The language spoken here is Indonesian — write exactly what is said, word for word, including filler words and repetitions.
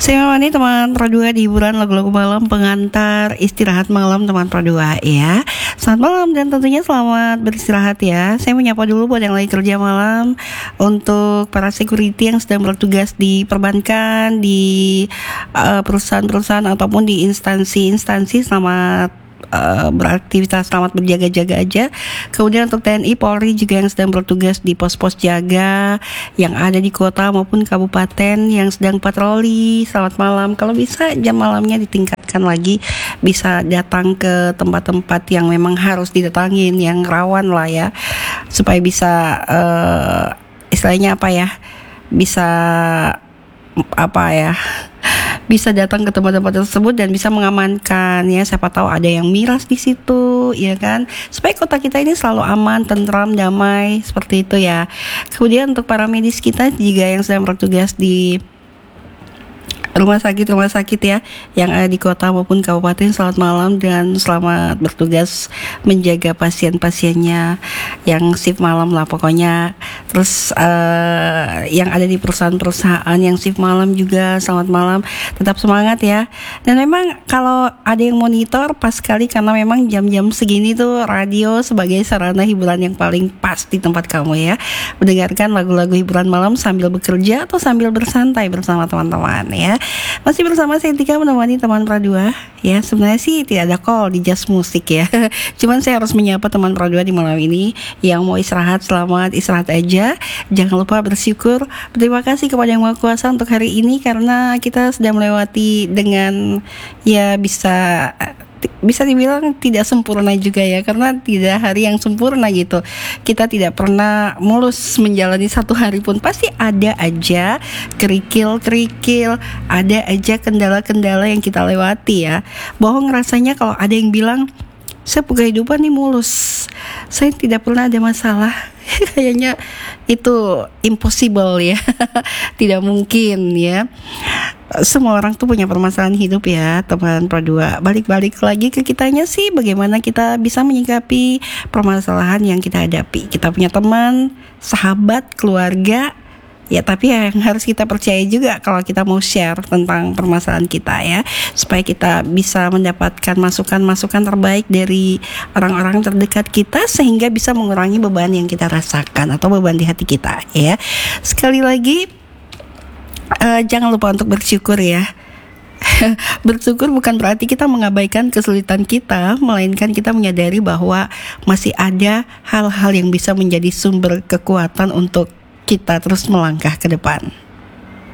Saya menemani teman Pradua di hiburan lagu-lagu malam pengantar istirahat malam teman Pradua ya. Selamat malam dan tentunya selamat beristirahat ya. Saya menyapa dulu buat yang lagi kerja malam, untuk para security yang sedang bertugas di perbankan, di uh, perusahaan-perusahaan ataupun di instansi-instansi, selamat Uh, beraktivitas, selamat berjaga-jaga aja. Kemudian untuk T N I Polri juga yang sedang bertugas di pos-pos jaga yang ada di kota maupun kabupaten yang sedang patroli, selamat malam. Kalau bisa jam malamnya ditingkatkan lagi, bisa datang ke tempat-tempat yang memang harus didatangin, yang rawan lah ya, supaya bisa uh, istilahnya apa ya, bisa apa ya bisa datang ke tempat-tempat tersebut dan bisa mengamankan ya, siapa tahu ada yang miras di situ ya kan, supaya kota kita ini selalu aman, tentram, damai, seperti itu ya. Kemudian untuk para medis kita juga yang sedang bertugas di rumah sakit rumah sakit ya yang ada di kota maupun kabupaten, selamat malam dan selamat bertugas menjaga pasien-pasiennya yang shift malam lah pokoknya. Terus uh, yang ada di perusahaan-perusahaan yang shift malam juga selamat malam, tetap semangat ya. Dan memang kalau ada yang monitor pas sekali, karena memang jam-jam segini tuh radio sebagai sarana hiburan yang paling pas di tempat kamu ya, mendengarkan lagu-lagu hiburan malam sambil bekerja atau sambil bersantai bersama teman-teman ya. Masih bersama saya Tika menemani teman Pradua ya. Sebenarnya sih tidak ada call di Just Musik ya, cuman saya harus menyapa teman Pradua di malam ini yang mau istirahat, selamat istirahat aja. Jangan lupa bersyukur, berterima kasih kepada Yang Maha Kuasa untuk hari ini, karena kita sudah melewati dengan ya bisa bisa dibilang tidak sempurna juga ya, karena tidak hari yang sempurna gitu. Kita tidak pernah mulus menjalani satu hari pun, pasti ada aja kerikil-kerikil, ada aja kendala-kendala yang kita lewati ya. Bohong rasanya kalau ada yang bilang saya kehidupan nih mulus, saya tidak pernah ada masalah. Kayaknya itu impossible ya. Tidak mungkin ya. Semua orang tuh punya permasalahan hidup ya teman Pradua. Balik-balik lagi ke kitanya sih, bagaimana kita bisa menyikapi permasalahan yang kita hadapi. Kita punya teman, sahabat, keluarga ya, tapi yang harus kita percaya juga kalau kita mau share tentang permasalahan kita ya, supaya kita bisa mendapatkan masukan-masukan terbaik dari orang-orang terdekat kita, sehingga bisa mengurangi beban yang kita rasakan atau beban di hati kita ya. Sekali lagi uh, jangan lupa untuk bersyukur ya. Bersyukur bukan berarti kita mengabaikan kesulitan kita, melainkan kita menyadari bahwa masih ada hal-hal yang bisa menjadi sumber kekuatan untuk kita terus melangkah ke depan.